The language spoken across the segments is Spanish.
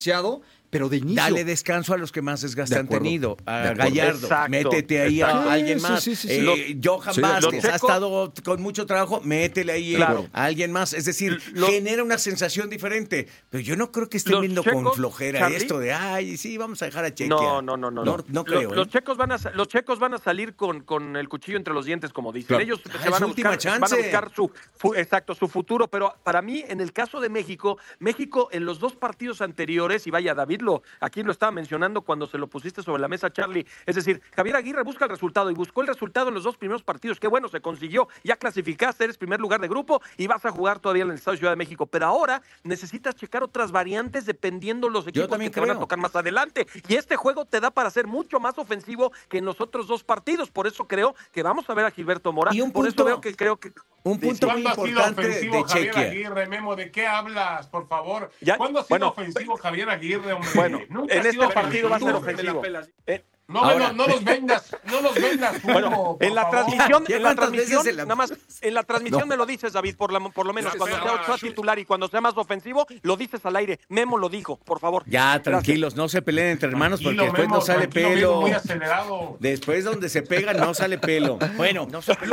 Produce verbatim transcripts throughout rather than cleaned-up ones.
pero de inicio. Dale descanso a los que más desgaste De han acuerdo, tenido. A de acuerdo. Gallardo, Exacto, métete ahí exacto. a alguien Sí, más. sí, sí, sí, Eh, sí. Los, Johan Sí, Vázquez los ha Checo- estado con mucho trabajo, métele ahí Claro. a alguien más. Es decir, Lo- genera una sensación diferente. Pero yo no creo que estén Los viendo con checos, flojera Charlie. esto de, ay, sí, vamos a dejar a Chequia. No, no, no, no. No, no. no creo, Los, ¿eh? los checos van a sa- los checos van a salir con, con el cuchillo entre los dientes, como dicen. Claro. Ellos Ah, se es van a, última buscar, van a chance. buscar su fu- exacto, su futuro. Pero para mí, en el caso de México, México en los dos partidos anteriores, y vaya, David lo aquí lo estaba mencionando cuando se lo pusiste sobre la mesa, Charlie. Es decir, Javier Aguirre busca el resultado y buscó el resultado en los dos primeros partidos. Qué bueno, se consiguió. Ya clasificaste, eres primer lugar de grupo y vas a jugar todavía en el Estadio Ciudad de México. Pero ahora necesitas checar otras variantes dependiendo los equipos que también te van a creo. tocar más adelante. Y este juego te da para ser mucho más ofensivo que en los otros dos partidos. Por eso creo que vamos a ver a Gilberto Mora. Y un Por punto- eso veo que creo que Un punto muy ¿Cuándo ha sido importante ofensivo de Javier Chequia. Aguirre, Memo? ¿De qué hablas, por favor? Ya- ¿Cuándo ha sido bueno, ofensivo Javier Aguirre, hombre? Bueno, Nunca en ha este sido partido va a ser ofensivo. ofensivo. Eh, No, Ahora- no, no los vendas, no los vendas, Hugo, Bueno, por en la favor. transmisión, ¿Ya en la cuántas transmisión, veces en la- nada más, en la transmisión No. me lo dices, David, por, la, por lo menos No, cuando espera, sea, sea Chuy. titular y cuando sea más ofensivo, lo dices al aire. Memo lo dijo, por favor. Ya, tranquilos, no se peleen entre hermanos porque Tranquilo, después no Memo, sale tranquilo, Memo, pelo. muy acelerado. Después donde se pegan no sale pelo. Bueno,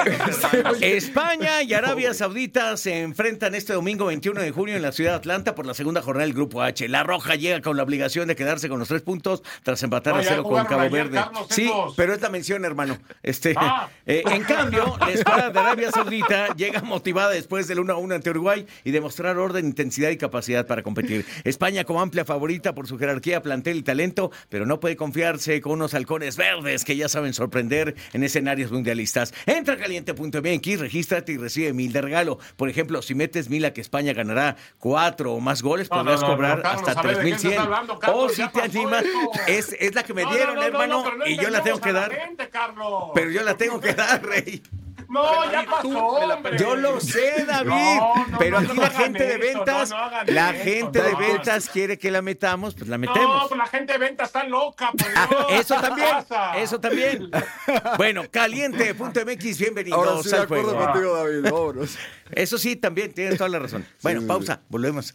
España y Arabia Saudita se enfrentan este domingo veintiuno de junio en la ciudad de Atlanta por la segunda jornada del Grupo H. La Roja llega con la obligación de quedarse con los tres puntos tras empatar No, a ya cero con jugaron Cabo ayer, Verde. Carlos, Sí, esos. pero es la mención, hermano. Este, Ah. eh, en cambio, la escuadra de Arabia Saudita llega motivada después del uno a uno ante Uruguay y demostrar orden, intensidad y capacidad para competir. España como amplia favorita por su jerarquía, plantel y talento, pero no puede confiarse con unos halcones verdes que ya saben sorprender en escenarios mundialistas. Entra a caliente punto m x, regístrate y recibe mil de regalo. Por ejemplo, si metes mil a que España ganará cuatro o más goles, No, podrás no, no, cobrar no, Carlos, hasta a ver, tres ¿de mil qué estás cien. hablando, Carlos? O si Ya te pasó animas, eso. es, es la que me No, dieron, no, no, hermano, no, pero no y yo la tengo engañemos que a la dar. gente, Carlos. Pero yo la tengo que dar, Rey. No, ya pasó, hombre. Yo lo sé, David, No, no, pero no, aquí no la hagan gente de eso, ventas, no, no hagan la eso, gente no. de ventas quiere que la metamos, pues la No, metemos. pues la gente de venta está loca, por Ah, Dios. eso ¿Qué también, pasa? eso también. Bueno, caliente punto m x, bienvenidos Ahora sí, de al acuerdo juego. contigo, David. Vámonos. Eso sí, también, tienes toda la razón. Bueno, Sí, sí, pausa, volvemos.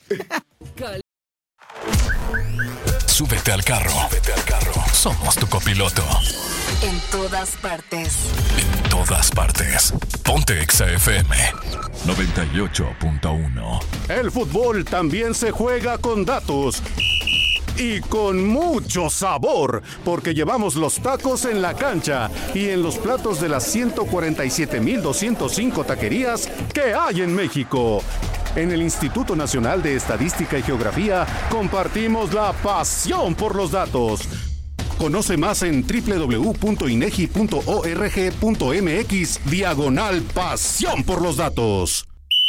Súbete al carro. Súbete al carro. Somos tu copiloto. En todas partes. En todas partes. Ponte Exa F M noventa y ocho punto uno. El fútbol también se juega con datos. Y con mucho sabor, porque llevamos los tacos en la cancha y en los platos de las ciento cuarenta y siete mil doscientos cinco taquerías que hay en México. En el Instituto Nacional de Estadística y Geografía compartimos la pasión por los datos. Conoce más en doble u doble u doble u punto inegi punto org punto m x diagonal pasión por los datos.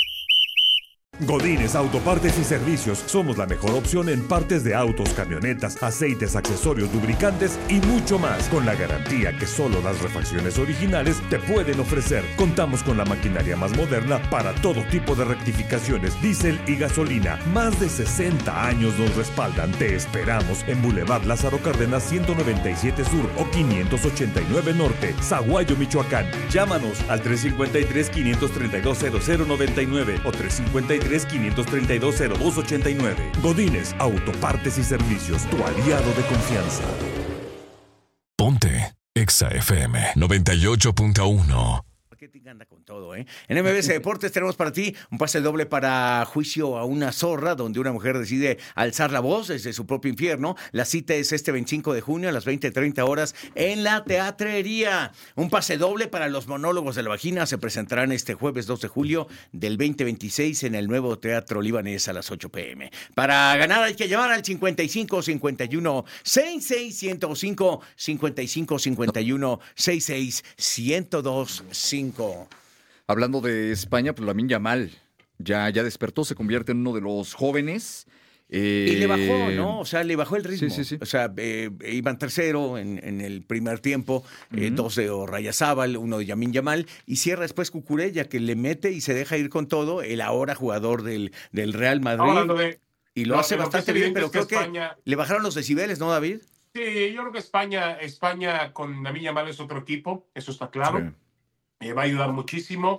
Godínez Autopartes y Servicios. Somos la mejor opción en partes de autos, camionetas, aceites, accesorios, lubricantes y mucho más, con la garantía que solo las refacciones originales te pueden ofrecer. Contamos con la maquinaria más moderna para todo tipo de rectificaciones, diésel y gasolina. Más de sesenta años nos respaldan. Te esperamos en Boulevard Lázaro Cárdenas ciento noventa y siete Sur o quinientos ochenta y nueve Norte, Zaguayo, Michoacán. Llámanos al tres cinco tres, cinco tres dos, cero cero nueve nueve o tres cinco tres, cinco tres dos, cero dos ocho nueve. Godínez Autopartes y Servicios, tu aliado de confianza. Ponte Exa F M noventa y ocho punto uno. Marketing anda con todo, ¿eh? En M B S Deportes tenemos para ti un pase doble para Juicio a una zorra, donde una mujer decide alzar la voz desde su propio infierno. La cita es este veinticinco de junio a las veinte treinta horas en la Teatrería. Un pase doble para Los Monólogos de la Vagina se presentarán este jueves dos de julio del veinte veintiséis en el nuevo Teatro Libanés a las ocho pm. Para ganar hay que llamar al cincuenta y cinco cincuenta y uno sesenta y seis ciento cinco, cincuenta y cinco cincuenta y uno sesenta y seis ciento dos cinco. Hablando de España, pues Lamine Yamal ya, ya despertó, se convierte en uno de los jóvenes. Eh, Y le bajó, ¿no? O sea, le bajó el ritmo. Sí, sí, sí. O sea, eh, iban tercero en, en el primer tiempo, eh, Ujú. dos de Orrayazábal, uno de Lamine Yamal, y cierra después Cucurella, que le mete y se deja ir con todo, el ahora jugador del, del Real Madrid. Ahora, lo de- Y lo lo- hace lo que bastante es bien, evidente pero es creo que que España- le bajaron los decibeles, ¿no, David? Sí, yo creo que España, España con Lamine Yamal es otro equipo, eso está claro. Sí. Eh, va a ayudar muchísimo.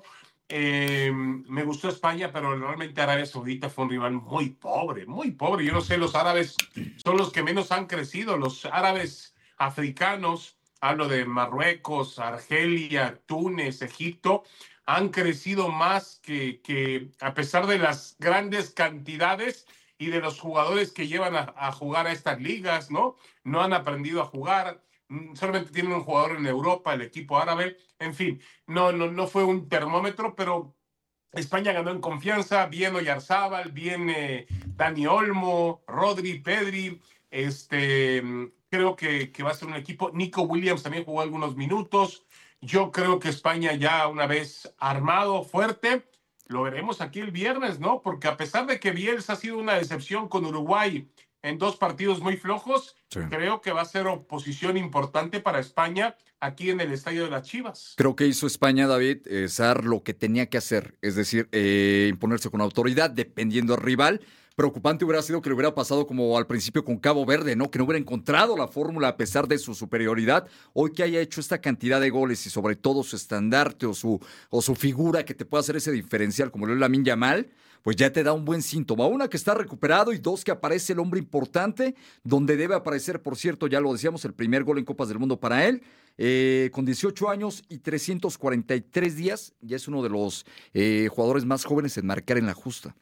Eh, me gustó España, pero realmente Arabia Saudita fue un rival muy pobre, muy pobre. Yo no sé, los árabes son los que menos han crecido. Los árabes africanos, hablo de Marruecos, Argelia, Túnez, Egipto, han crecido más que, que a pesar de las grandes cantidades y de los jugadores que llevan a, a jugar a estas ligas, ¿no? No han aprendido a jugar. Solamente tienen un jugador en Europa, el equipo árabe. En fin, no, no, no fue un termómetro, pero España ganó en confianza. Bien Oyarzábal, bien eh, Dani Olmo, Rodri, Pedri. Este, creo que, que va a ser un equipo. Nico Williams también jugó algunos minutos. Yo creo que España ya una vez armado, fuerte, lo veremos aquí el viernes, ¿no? Porque a pesar de que Bielsa ha sido una decepción con Uruguay en dos partidos muy flojos, sí, creo que va a ser oposición importante para España aquí en el Estadio de las Chivas. Creo que hizo España, David, eh, hacer lo que tenía que hacer, es decir, eh, imponerse con autoridad, dependiendo del rival. Preocupante hubiera sido que le hubiera pasado como al principio con Cabo Verde, ¿no? Que no hubiera encontrado la fórmula a pesar de su superioridad. Hoy que haya hecho esta cantidad de goles y sobre todo su estandarte o su, o su figura que te pueda hacer ese diferencial como lo es Lamine Yamal, pues ya te da un buen síntoma. Una, que está recuperado, y dos, que aparece el hombre importante, donde debe aparecer, por cierto, ya lo decíamos, el primer gol en Copas del Mundo para él, eh, con dieciocho años y trescientos cuarenta y tres días, ya es uno de los eh, jugadores más jóvenes en marcar en la justa.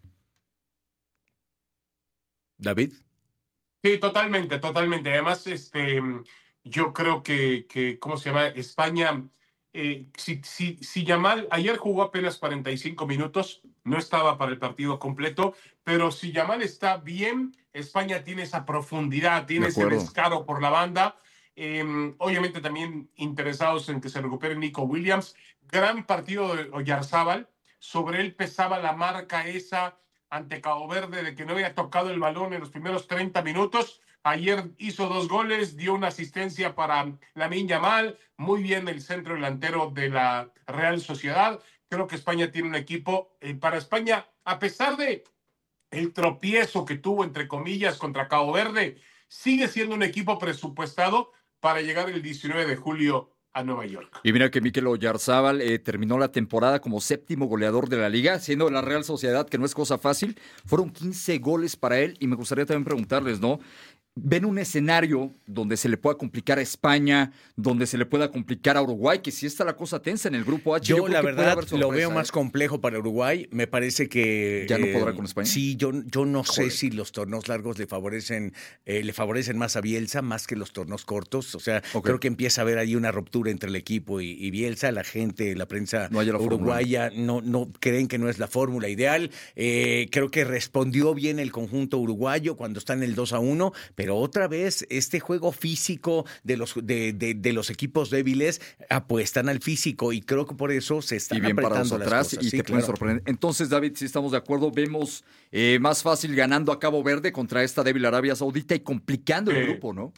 David. Sí, totalmente, totalmente. Además, este, yo creo que, que ¿cómo se llama? España, eh, si, si, si Yamal, ayer jugó apenas cuarenta y cinco minutos, no estaba para el partido completo, pero si Yamal está bien, España tiene esa profundidad, tiene ese descaro por la banda. Eh, obviamente también interesados en que se recupere Nico Williams. Gran partido de Oyarzábal, sobre él pesaba la marca esa ante Cabo Verde de que no había tocado el balón en los primeros treinta minutos. Ayer hizo dos goles, dio una asistencia para Lamine Yamal, muy bien el centro delantero de la Real Sociedad. Creo que España tiene un equipo, eh, para España, a pesar de el tropiezo que tuvo, entre comillas, contra Cabo Verde, sigue siendo un equipo presupuestado para llegar el diecinueve de julio a Nueva York. Y mira que Mikel Oyarzábal eh, terminó la temporada como séptimo goleador de la liga, siendo de la Real Sociedad, que no es cosa fácil. Fueron quince goles para él, y me gustaría también preguntarles, ¿no? ¿Ven un escenario donde se le pueda complicar a España, donde se le pueda complicar a Uruguay, que si está la cosa tensa en el grupo H? Yo, yo la verdad, lo veo ¿eh? más complejo para Uruguay. Me parece que... ¿Ya no eh, podrá con España? Sí, yo, yo no Joder. sé si los torneos largos le favorecen eh, le favorecen más a Bielsa, más que los torneos cortos. O sea, okay, creo que empieza a haber ahí una ruptura entre el equipo y, y Bielsa. La gente, la prensa no la uruguaya, no, no creen que no es la fórmula ideal. Eh, creo que respondió bien el conjunto uruguayo cuando está en el dos a uno, pero otra vez este juego físico de los, de, de, de los equipos débiles apuestan al físico, y creo que por eso se están y bien apretando parados las atrás cosas. y Sí, te claro. pueden sorprender. Entonces, David, si estamos de acuerdo, vemos eh, más fácil ganando a Cabo Verde contra esta débil Arabia Saudita y complicando Sí. el grupo, ¿no?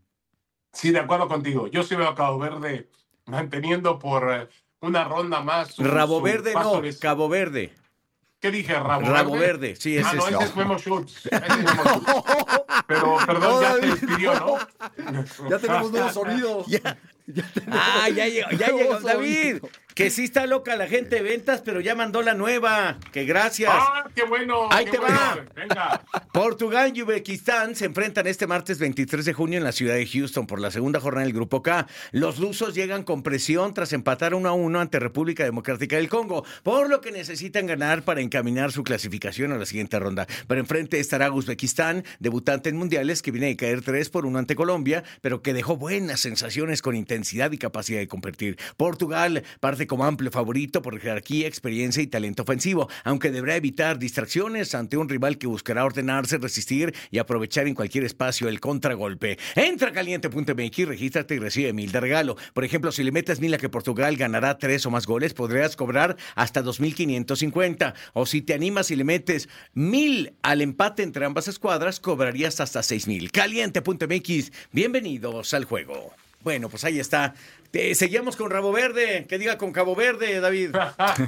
Sí, de acuerdo contigo. Yo sí veo a Cabo Verde manteniendo por eh, una ronda más. Su, Rabo su Verde paso no, de... Cabo Verde. ¿Qué dije? Rabo, Rabo Verde. Verde, sí, ese ah, no, es. ese es Memo Schultz. Ese es Memo Schultz. Pero, perdón, No, ya David, se despidió, ¿no? Ya tenemos nuevos sonidos. Ya. Ah, ya llegó, ya llegó David. Que sí está loca la gente de ventas, pero ya mandó la nueva. Que gracias. Ah, qué bueno. Ahí qué te bueno. va. Venga. Portugal y Uzbekistán se enfrentan este martes veintitrés de junio en la ciudad de Houston por la segunda jornada del Grupo K. Los lusos llegan con presión tras empatar uno a uno ante República Democrática del Congo, por lo que necesitan ganar para encaminar su clasificación a la siguiente ronda. Pero enfrente estará Uzbekistán, debutante en mundiales, que viene de caer tres por uno ante Colombia, pero que dejó buenas sensaciones con intensidad y capacidad de competir. Portugal parte como amplio favorito por jerarquía, experiencia y talento ofensivo, aunque deberá evitar distracciones ante un rival que buscará ordenarse, resistir y aprovechar en cualquier espacio el contragolpe. Entra a caliente punto m x, regístrate y recibe mil de regalo. Por ejemplo, si le metes mil a que Portugal ganará tres o más goles, podrías cobrar hasta dos mil quinientos cincuenta. O si te animas y le metes mil al empate entre ambas escuadras, cobrarías hasta seis mil. caliente punto m x, bienvenidos al juego. Bueno, pues ahí está. Te, seguimos con Rabo Verde. Que diga con Cabo Verde, David.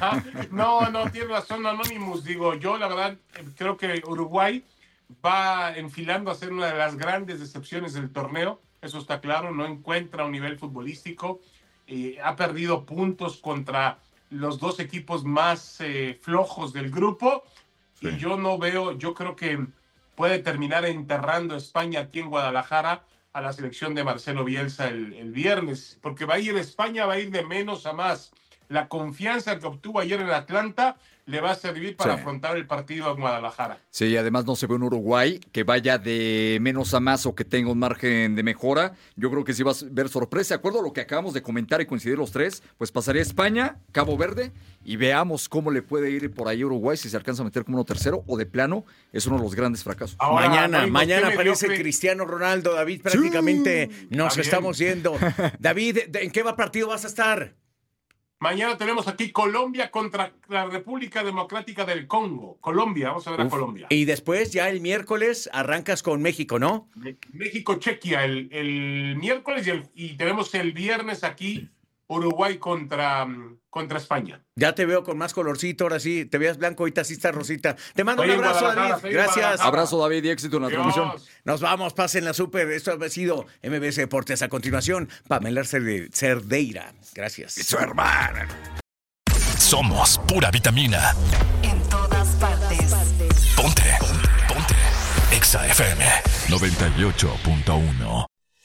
No, no, tiene razón, Anonymous. Digo, yo la verdad creo que Uruguay va enfilando a ser una de las grandes decepciones del torneo. Eso está claro. No encuentra un nivel futbolístico. Eh, ha perdido puntos contra los dos equipos más eh, flojos del grupo. Sí. Y yo no veo, yo creo que puede terminar enterrando a España aquí en Guadalajara a la selección de Marcelo Bielsa el, el viernes, porque va a ir España, va a ir de menos a más. La confianza que obtuvo ayer en Atlanta le va a servir para sí. afrontar el partido en Guadalajara. Sí, y además no se ve un Uruguay que vaya de menos a más o que tenga un margen de mejora. Yo creo que sí va a ver sorpresa. De acuerdo a lo que acabamos de comentar y coincidir los tres, pues pasaría España, Cabo Verde, y veamos cómo le puede ir por ahí a Uruguay, si se alcanza a meter como uno tercero o de plano es uno de los grandes fracasos. Ahora, mañana, amigo, mañana aparece que... Cristiano Ronaldo. David, prácticamente sí. nos Está estamos bien. yendo. David, ¿en qué partido vas a estar? Mañana tenemos aquí Colombia contra la República Democrática del Congo. Colombia, vamos a ver Uf. a Colombia. Y después ya el miércoles arrancas con México, ¿no? México-Chequia el, el miércoles y, el, y tenemos el viernes aquí Uruguay contra, contra España. Ya te veo con más colorcito, ahora sí, te veas blanco, ahorita sí está rosita. Te mando un abrazo, David. Gracias. Abrazo, David, y éxito en la Dios. transmisión. Nos vamos, pasen la súper. Esto ha sido M B S Deportes. A continuación, Pamela Cerdeira. Gracias. Y su hermana. Somos pura vitamina. En todas partes. Ponte, ponte, ponte. Exa F M noventa y ocho punto uno.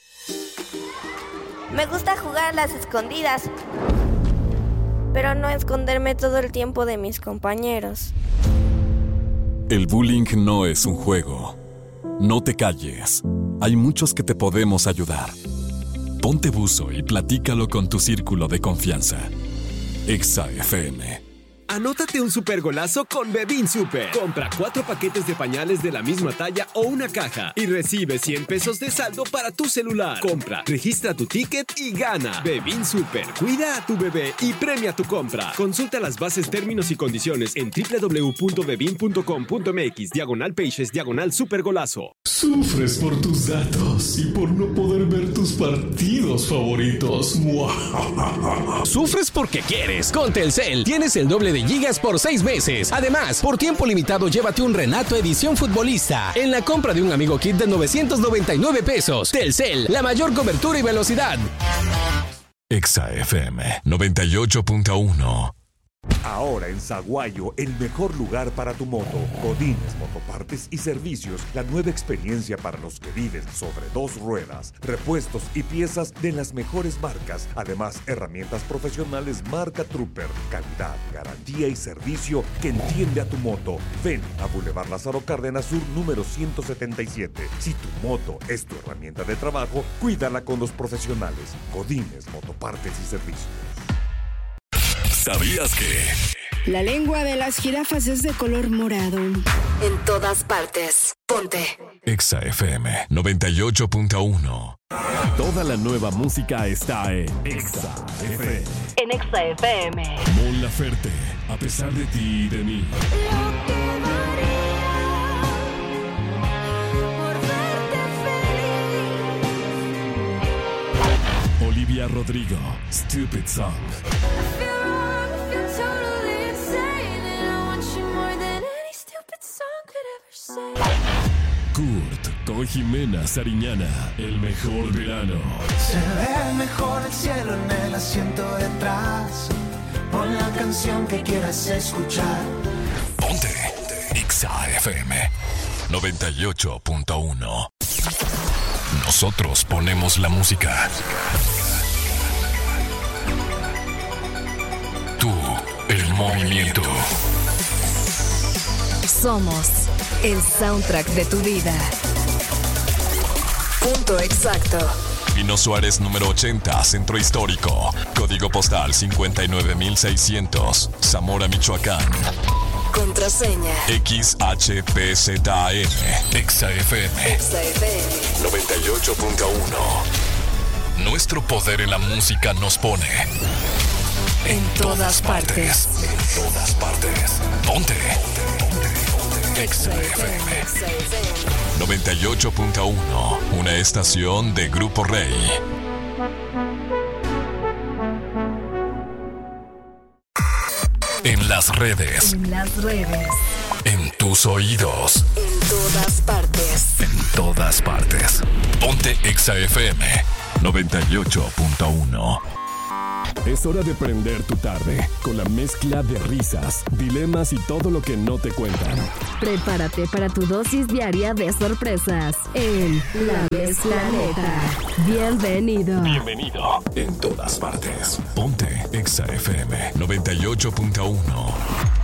Me gusta jugar a las escondidas, pero no esconderme todo el tiempo de mis compañeros. El bullying no es un juego. No te calles. Hay muchos que te podemos ayudar. Ponte buzo y platícalo con tu círculo de confianza. Exa F M. Anótate un super golazo con Bebin Super. Compra cuatro paquetes de pañales de la misma talla o una caja y recibe cien pesos de saldo para tu celular. Compra, registra tu ticket y gana. Bebin Super. Cuida a tu bebé y premia tu compra. Consulta las bases, términos y condiciones en doble u doble u doble u punto bebin punto com punto m x diagonal pages diagonal super golazo. Sufres por tus datos y por no poder ver tus partidos favoritos. Sufres porque quieres. Con Telcel tienes el doble de gigas por seis meses. Además, por tiempo limitado, llévate un Renato Edición Futbolista en la compra de un Amigo Kit de novecientos noventa y nueve pesos. Telcel, la mayor cobertura y velocidad. Exa F M noventa y ocho punto uno. Ahora en Zaguayo, el mejor lugar para tu moto. Godínez Motopartes y Servicios, la nueva experiencia para los que viven sobre dos ruedas. Repuestos y piezas de las mejores marcas. Además, herramientas profesionales marca Trooper. Calidad, garantía y servicio que entiende a tu moto. Ven a Boulevard Lázaro Cárdenas Sur, número ciento setenta y siete. Si tu moto es tu herramienta de trabajo, cuídala con los profesionales. Godínez Motopartes y Servicios. ¿Sabías que? La lengua de las jirafas es de color morado. En todas partes. Ponte. Exa F M noventa y ocho punto uno. Toda la nueva música está en Exa F M. En Exa F M. Mon Laferte, a pesar de ti y de mí. Olivia Rodrigo, Stupid Song. Kurt con Jimena Sariñana, El Mejor Verano. Se ve mejor el cielo en el asiento de atrás. Pon la canción que quieras escuchar. Ponte Exa F M noventa y ocho punto uno. Nosotros ponemos la música. Tú, el movimiento. Somos el soundtrack de tu vida. Punto exacto. Pino Suárez número ochenta, Centro Histórico. Código postal cincuenta y nueve mil seiscientos, Zamora, Michoacán. Contraseña X H P Z N. Exa F M Exa F M noventa y ocho punto uno. Nuestro poder en la música nos pone en, en todas, todas partes. partes. En todas partes. Ponte. Exa F M noventa y ocho punto uno. Una estación de Grupo Rey. En las redes. En las redes. En tus oídos. En todas partes. En todas partes. Ponte Exa F M noventa y ocho punto uno. Es hora de prender tu tarde con la mezcla de risas, dilemas y todo lo que no te cuentan. Prepárate para tu dosis diaria de sorpresas en La Mezclaneta. Bienvenido. Bienvenido. En todas partes. Ponte Exa F M noventa y ocho punto uno.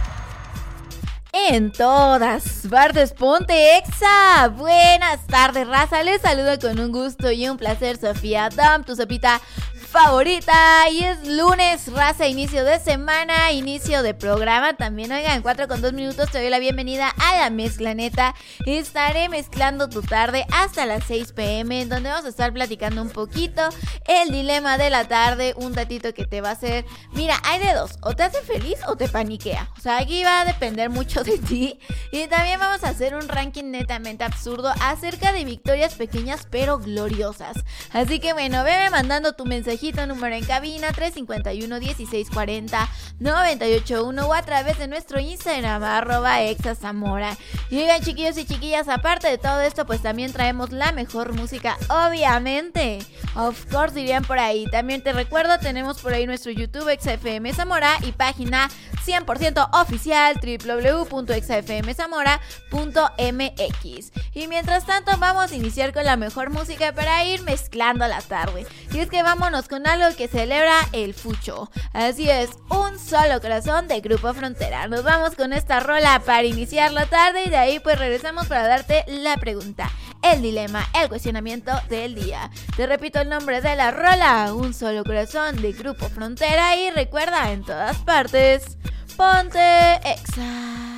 En todas partes, ponte Exa. Buenas tardes, raza. Les saludo con un gusto y un placer, Sofía Dam, tu sopita favorita. Y es lunes, raza, inicio de semana, inicio de programa. También, oigan, cuatro con dos minutos, te doy la bienvenida a La Mezclaneta. Estaré mezclando tu tarde hasta las seis pm, en donde vamos a estar platicando un poquito el dilema de la tarde, un datito que te va a hacer, mira, hay de dos, o te hace feliz o te paniquea. O sea, aquí va a depender mucho de ti. Y también vamos a hacer un ranking netamente absurdo acerca de victorias pequeñas pero gloriosas. Así que bueno, veme mandando tu mensajito, número en cabina tres cinco uno, dieciséis cuarenta, noventa y ocho uno o a través de nuestro Instagram arroba exazamora. Y oigan, chiquillos y chiquillas, aparte de todo esto, pues también traemos la mejor música, obviamente. Of course, dirían por ahí. También te recuerdo, tenemos por ahí nuestro YouTube Exa F M Zamora y página cien por ciento oficial doble u doble u doble u punto exa f m zamora punto m x. Y mientras tanto vamos a iniciar con la mejor música para ir mezclando la tarde. Y es que vámonos con algo que celebra el fucho. Así es, Un Solo Corazón de Grupo Frontera. Nos vamos con esta rola para iniciar la tarde y de ahí pues regresamos para darte la pregunta, el dilema, el cuestionamiento del día. Te repito el nombre de la rola, Un Solo Corazón de Grupo Frontera, y recuerda, en todas partes, ponte Exa.